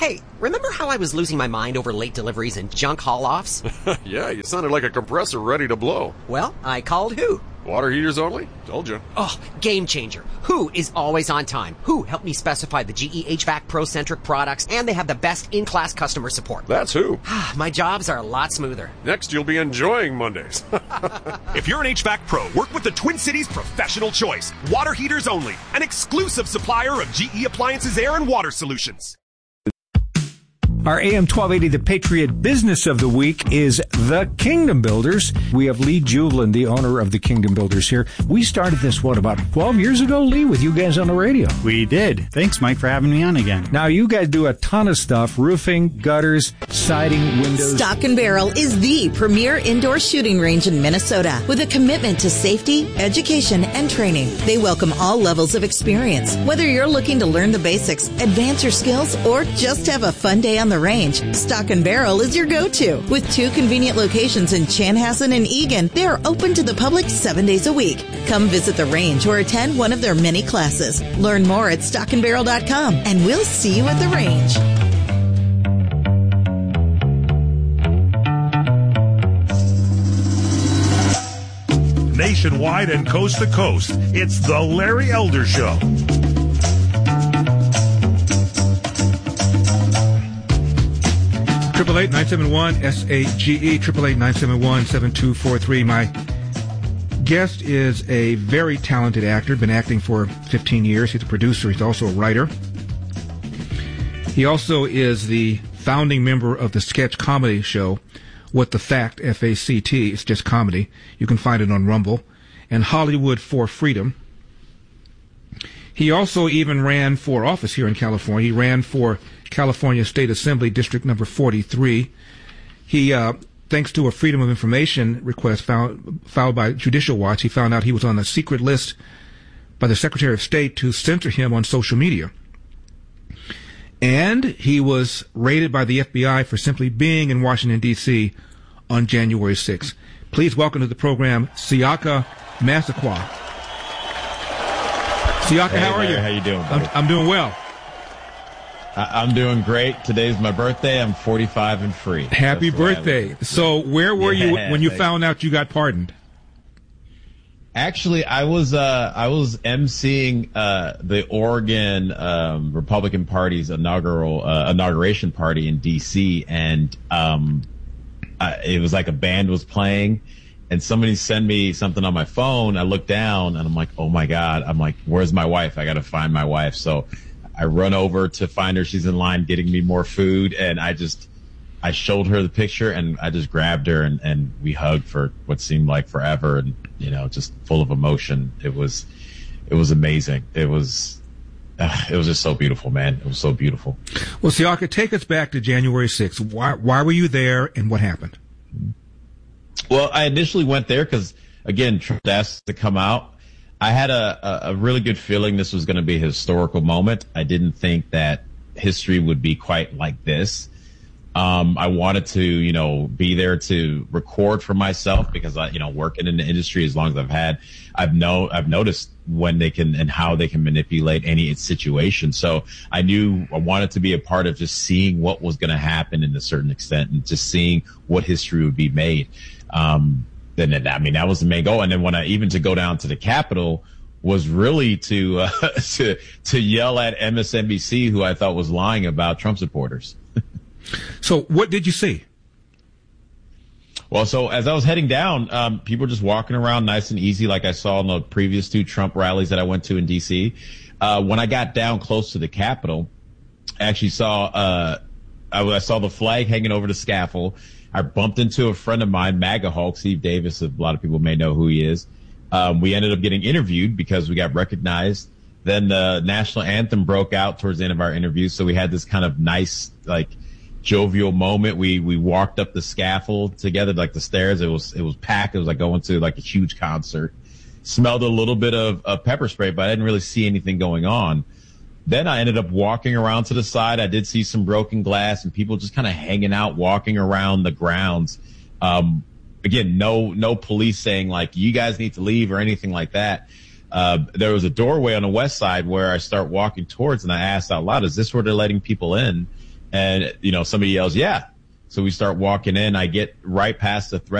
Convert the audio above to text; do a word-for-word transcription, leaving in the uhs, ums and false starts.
Hey, remember how I was losing my mind over late deliveries and junk haul-offs? Yeah, you sounded like a compressor ready to blow. Well, I called Who. Water heaters only? Told you. Oh, game changer. Who is always on time. Who helped me specify the G E H V A C Pro-centric products, and they have the best in-class customer support. That's Who. My jobs are a lot smoother. Next, you'll be enjoying Mondays. If you're an H V A C Pro, work with the Twin Cities Professional Choice. Water heaters only. An exclusive supplier of G E Appliances Air and Water Solutions. Our A M twelve eighty, the Patriot Business of the Week, is the Kingdom Builders. We have Lee Juvelin, the owner of the Kingdom Builders, here. We started this, what, about twelve years ago, Lee, with you guys on the radio? We did. Thanks, Mike, for having me on again. Now, you guys do a ton of stuff, roofing, gutters, siding, windows. Stock and Barrel is the premier indoor shooting range in Minnesota with a commitment to safety, education, and training. They welcome all levels of experience. Whether you're looking to learn the basics, advance your skills, or just have a fun day on the range, Stock and Barrel is your go-to. With two convenient locations in Chanhassen and Eagan, they are open to the public seven days a week. Come visit the range or attend one of their many classes. Learn more at stock and barrel dot com, and we'll see you at the range. Nationwide and coast to coast, it's the Larry Elder Show. Triple eight nine seven one S A G E triple eight nine seven one seven two four three. My guest is a very talented actor. Been acting for fifteen years. He's a producer. He's also a writer. He also is the founding member of the sketch comedy show What the Fact, F A C T. It's just comedy. You can find it on Rumble. And Hollywood for Freedom. He also even ran for office here in California. He ran for California State Assembly District number forty-three. He, uh, thanks to a Freedom of Information request found, filed by Judicial Watch, he found out he was on a secret list by the Secretary of State to censor him on social media. And he was raided by the F B I for simply being in Washington, D C on January sixth. Please welcome to the program, Siaka Massaquoi. Siaka, hey, how are Larry, you? How you doing, buddy? I'm, I'm doing well. I'm doing great. Today's my birthday. I'm forty-five and free. Happy birthday. So where were yeah, you when you thanks. found out you got pardoned? Actually, I was uh, I was emceeing uh, the Oregon um, Republican Party's inaugural uh, inauguration party in D C, and um, I, it was like a band was playing, and somebody sent me something on my phone. I looked down, and I'm like, oh my God. I'm like, where's my wife? I got to find my wife. So I run over to find her. She's in line getting me more food, and I just I showed her the picture, and I just grabbed her, and, and we hugged for what seemed like forever, and you know, just full of emotion. It was it was amazing. It was uh, it was just so beautiful, man. It was so beautiful. Well, Siaka, take us back to January sixth. Why why were you there, and what happened? Well, I initially went there because, again, Trump asked to come out. I had a, a really good feeling this was going to be a historical moment. I didn't think that history would be quite like this. Um, I wanted to, you know, be there to record for myself because I, you know, working in the industry as long as I've had, I've know, I've noticed when they can and how they can manipulate any situation. So I knew I wanted to be a part of just seeing what was going to happen in a certain extent and just seeing what history would be made. Um, Then, I mean, that was the main goal. And then when I, even to go down to the Capitol was really to, uh, to, to yell at M S N B C, who I thought was lying about Trump supporters. So what did you see? Well, so as I was heading down, um, people were just walking around nice and easy, like I saw in the previous two Trump rallies that I went to in D C. Uh, when I got down close to the Capitol, I actually saw, uh, I, I saw the flag hanging over the scaffold. I bumped into a friend of mine, MAGA Hulk, Steve Davis. A lot of people may know who he is. Um, we ended up getting interviewed because we got recognized. Then the national anthem broke out towards the end of our interview. So we had this kind of nice, like, jovial moment. We, we walked up the scaffold together, like the stairs. It was, it was packed. It was like going to like a huge concert. Smelled a little bit of, of pepper spray, but I didn't really see anything going on. Then I ended up walking around to the side. I did see some broken glass and people just kind of hanging out, walking around the grounds. Um, again, no, no police saying like, you guys need to leave or anything like that. Uh, there was a doorway on the west side where I start walking towards and I asked out loud, is this where they're letting people in? And, you know, somebody yells, yeah. So we start walking in. I get right past the threat